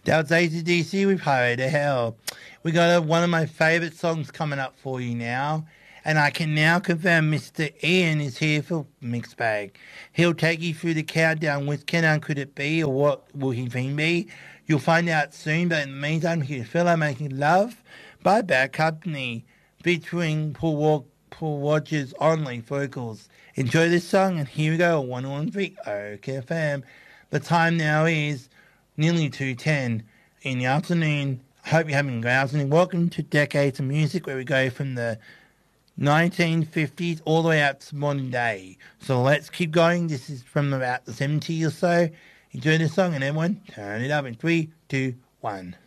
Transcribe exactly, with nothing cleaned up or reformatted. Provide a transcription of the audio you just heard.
That was A C D C with Highway to Hell. We got a, one of my favourite songs coming up for you now. And I can now confirm Mister Ian is here for Mixed Bag. He'll take you through the countdown with Can and Could It Be or What Will He Be? You'll find out soon, but in the meantime, here's Fella Making Love by Bad Company, featuring Paul, Walk, Paul Rogers on lead vocals. Enjoy this song, and here we go, one oh one three O K F M. The time now is nearly two ten in the afternoon. I hope you're having a great afternoon. Welcome to Decades of Music, where we go from the nineteen fifties all the way out to modern day. So let's keep going. This is from about the seventies or so. Enjoy the song, and everyone turn it up in three, two, one.